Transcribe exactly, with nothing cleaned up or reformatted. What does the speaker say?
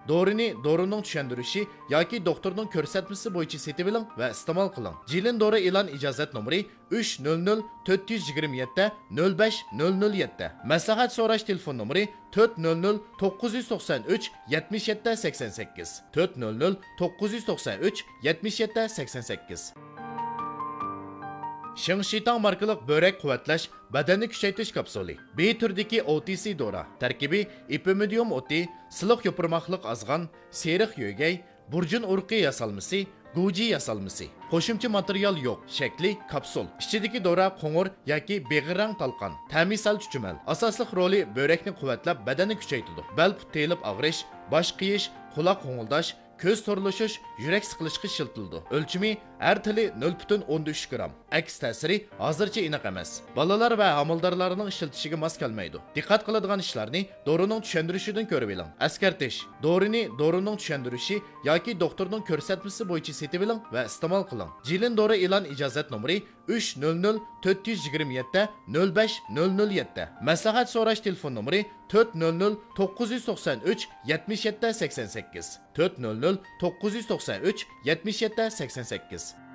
Dorini dorining tushundirishi yoki doktorning ko'rsatmasi bo'yicha setib oling va iste'mol qiling. Jilin dori e'lon ijozat nomeri uch nol nol to'rt yuz yigirma yetti nol besh nol nol yetti. Maslahat so'rash telefon nomeri to'rt nol nol to'qqiz yuz to'qson uch yetmish yetti sakson sakkiz. to'rt nol nol to'qqiz yuz to'qson uch yetmish yetti sakson sakkiz. Shingshitang markalik börek quvvatlash badanni kuchaytirish kapsuli. B turdagi O T C dora. Tarkibi ipimidium o'ti, siliq yopirmoqliq azg'an, seriq yo'gay, burjun urqi yasalmasi, guji yasalmasi. Qo'shimcha material yo'q. Shakli kapsul. Ichidagi dora qo'ng'ir yoki beg'irang talqon. Ta'mi sal chuchumal. Asosli roli börekni quvvatlab badanni kuchaytiradi. Bel telib og'rish, bosh qiyish, quloq qo'ng'ildash, ko'z torlashish, yurak siqilishga ishiltildi. O'lchimi har tili nol butun o'n uch gram. Aks ta'siri hozircha aniq emas. Bolalar va homildorlarning ishlatishiga mos kelmaydi. Diqqat qiladigan ishlarni dorining tushuntirishidan ko'rib oling. Askartish. Dorini dorining tushundirishi yoki doktorning ko'rsatmasi bo'yicha setib oling va iste'mol qiling. Jilin dori e'lon ijozat nomeri uch nol nol to'rt yuz yigirma yetti nol besh nol nol yetti. Maslahat so'rash telefon nomeri to'rt nol nol to'qqiz yuz to'qson uch yetmish yetti sakson sakkiz. to'rt nol nol to'qqiz yuz to'qson uch yetmish yetti sakson sakkiz.